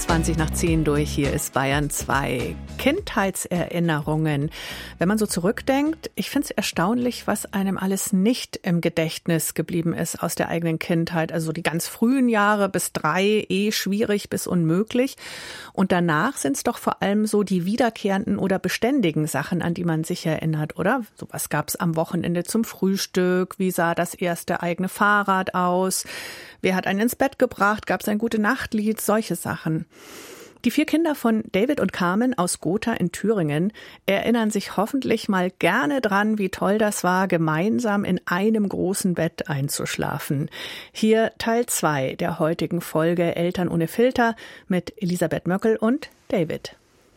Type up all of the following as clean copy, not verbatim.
20 nach 10 durch. Hier ist Bayern 2. Kindheitserinnerungen. Wenn man so zurückdenkt, ich finde es erstaunlich, was einem alles nicht im Gedächtnis geblieben ist aus der eigenen Kindheit. Also die ganz frühen Jahre bis 3, schwierig bis unmöglich. Und danach sind es doch vor allem so die wiederkehrenden oder beständigen Sachen, an die man sich erinnert, oder? So was gab es am Wochenende zum Frühstück? Wie sah das erste eigene Fahrrad aus? Wer hat einen ins Bett gebracht? Gab es ein Gute-Nacht-Lied? Solche Sachen. Die 4 Kinder von David und Carmen aus Gotha in Thüringen erinnern sich hoffentlich mal gerne dran, wie toll das war, gemeinsam in einem großen Bett einzuschlafen. Hier Teil 2 der heutigen Folge Eltern ohne Filter mit Elisabeth Möckel und David.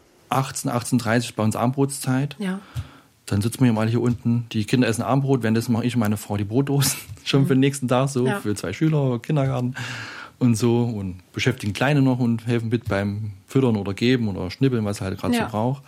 18:30 bei uns Abendbrotszeit. Ja. Dann sitzen wir mal hier unten, die Kinder essen Abendbrot, währenddessen mache ich und meine Frau die Brotdosen, schon für den nächsten Tag so, für 2 Schüler, Kindergarten und so und beschäftigen Kleine noch und helfen mit beim Füttern oder Geben oder Schnippeln, was er halt gerade so braucht.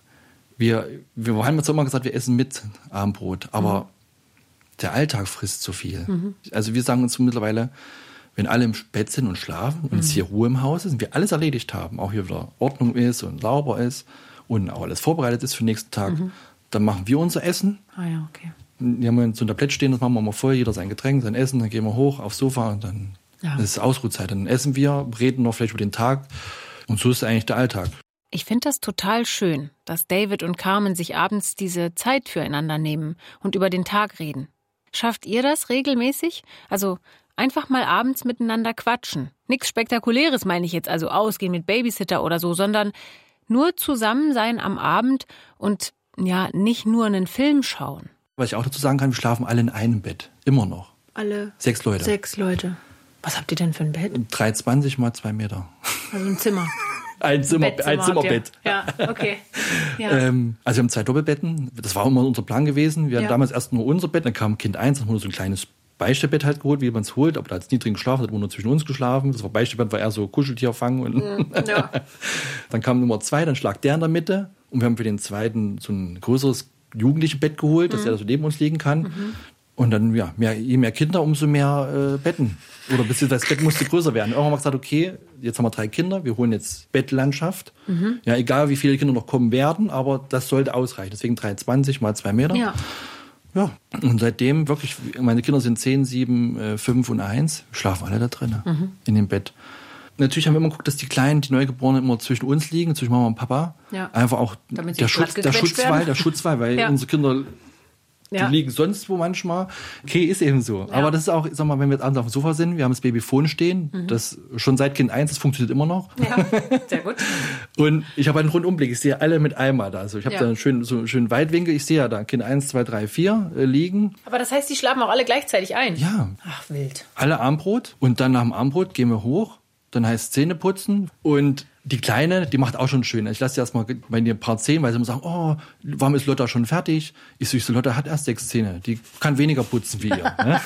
Wir haben jetzt immer gesagt, wir essen mit Abendbrot, aber der Alltag frisst so viel. Also wir sagen uns so mittlerweile, wenn alle im Bett sind und schlafen und es hier Ruhe im Haus ist und wir alles erledigt haben, auch hier wieder Ordnung ist und sauber ist und auch alles vorbereitet ist für den nächsten Tag, dann machen wir unser Essen. Ah ja, okay. Wir haben so ein Tablett stehen, das machen wir mal voll, jeder sein Getränk, sein Essen, dann gehen wir hoch aufs Sofa und dann ist Ausruhzeit. Dann essen wir, reden noch vielleicht über den Tag und so ist eigentlich der Alltag. Ich finde das total schön, dass David und Carmen sich abends diese Zeit füreinander nehmen und über den Tag reden. Schafft ihr das regelmäßig? Also einfach mal abends miteinander quatschen. Nichts Spektakuläres meine ich jetzt, also ausgehen mit Babysitter oder so, sondern nur zusammen sein am Abend und nicht nur einen Film schauen. Was ich auch dazu sagen kann, wir schlafen alle in einem Bett. Immer noch. Alle? 6 Leute. 6 Leute. Was habt ihr denn für ein Bett? 3,20 mal 2 Meter. Also ein Zimmer. Ein Zimmerbett. Ja, okay. Ja. Also wir haben 2 Doppelbetten. Das war immer unser Plan gewesen. Wir hatten damals erst nur unser Bett, dann kam Kind 1, dann haben wir so ein kleines Beistellbett halt geholt, wie man es holt. Aber da hat es nie drin geschlafen, hat immer nur zwischen uns geschlafen. Das Beistellbett war eher so Kuscheltierfang. Und Dann kam Nummer 2, dann schlag der in der Mitte. Und wir haben für den zweiten so ein größeres jugendliches Bett geholt, dass der da so neben uns liegen kann. Und dann, je mehr Kinder, umso mehr Betten. Oder beziehungsweise das Bett musste größer werden. Irgendwann haben wir gesagt, okay, jetzt haben wir 3 Kinder, wir holen jetzt Bettlandschaft. Ja, egal wie viele Kinder noch kommen werden, aber das sollte ausreichen. Deswegen 3,20 mal 2 Meter. Ja, und seitdem wirklich, meine Kinder sind 10, 7, 5 und 1, schlafen alle da drin, in dem Bett. Natürlich haben wir immer geguckt, dass die Kleinen, die Neugeborenen immer zwischen uns liegen, zwischen Mama und Papa. Ja. Einfach auch der Schutzwall, weil unsere Kinder, die liegen sonst wo manchmal. Okay, ist eben so. Ja. Aber das ist auch, sag mal, wenn wir jetzt abends auf dem Sofa sind, wir haben das Babyphone stehen, das schon seit Kind 1, das funktioniert immer noch. Ja, sehr gut. Und ich habe einen Rundumblick, ich sehe alle mit einmal da. Also ich habe da einen schönen Weitwinkel, ich sehe ja da Kind 1, 2, 3, 4 liegen. Aber das heißt, die schlafen auch alle gleichzeitig ein? Ja. Ach, wild. Alle Abendbrot und dann nach dem Abendbrot gehen wir hoch. Dann heißt Zähne putzen und die Kleine, die macht auch schon schön. Ich lasse die erstmal bei ihr ein paar Zähne, weil sie immer sagen, oh, warum ist Lotta schon fertig? Ich so, Lotta hat erst 6 Zähne, die kann weniger putzen wie ihr. Ne?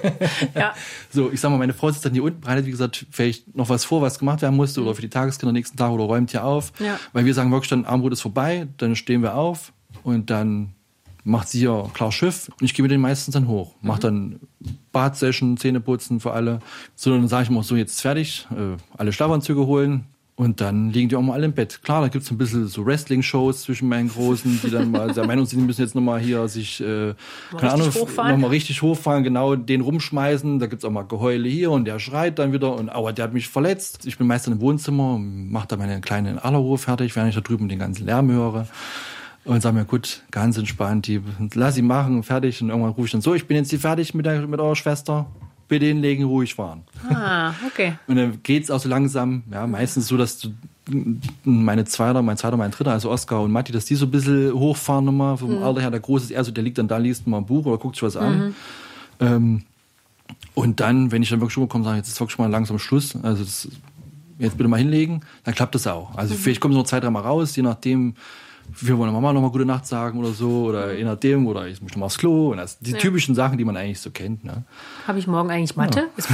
Ja. So, ich sag mal, meine Frau sitzt dann hier unten, bereitet, wie gesagt, vielleicht noch was vor, was gemacht werden musste oder für die Tageskinder nächsten Tag oder räumt hier auf. Ja. Weil wir sagen wirklich, dann Abendbrot ist vorbei, dann stehen wir auf und dann macht sie ja klar Schiff und ich gehe mit denen meistens dann hoch. Mach dann Badsession, Zähneputzen für alle. So, dann sage ich immer so, jetzt ist fertig, alle Schlafanzüge holen und dann liegen die auch mal alle im Bett. Klar, da gibt's ein bisschen so Wrestling-Shows zwischen meinen Großen, die dann mal der Meinung sind, die müssen jetzt nochmal hier sich, nochmal richtig hochfahren, genau, den rumschmeißen. Da gibt's auch mal Geheule hier und der schreit dann wieder und aua, der hat mich verletzt. Ich bin meist im Wohnzimmer, mach da meine kleine in aller Ruhe fertig, während ich da drüben den ganzen Lärm höre. Und sagen mir, gut, ganz entspannt, lass sie machen, fertig. Und irgendwann rufe ich dann so, ich bin jetzt hier fertig mit eurer Schwester. Bitte hinlegen, ruhig fahren. Ah, okay. Und dann geht's auch so langsam, meistens so, dass mein zweiter, mein dritter, also Oskar und Matti, dass die so ein bisschen hochfahren nochmal. Vom Alter her, der Große ist eher so, der liegt dann da, liest mal ein Buch oder guckt sich was an. Und dann, wenn ich dann wirklich rüberkomme, sage ich, jetzt ist wirklich mal langsam Schluss. Also jetzt bitte mal hinlegen, dann klappt das auch. Also vielleicht kommen sie noch 2, 3 Mal raus, je nachdem, wir wollen der Mama noch mal gute Nacht sagen oder so, oder je nachdem, oder ich muss noch mal aufs Klo. Und das, die typischen Sachen, die man eigentlich so kennt. Ne? Habe ich morgen eigentlich Mathe? Ja.